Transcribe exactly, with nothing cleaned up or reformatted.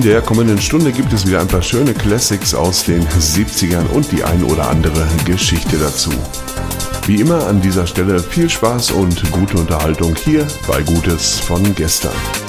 In der kommenden Stunde gibt es wieder ein paar schöne Classics aus den siebzigern und die ein oder andere Geschichte dazu. Wie immer an dieser Stelle viel Spaß und gute Unterhaltung hier bei Gutes von gestern.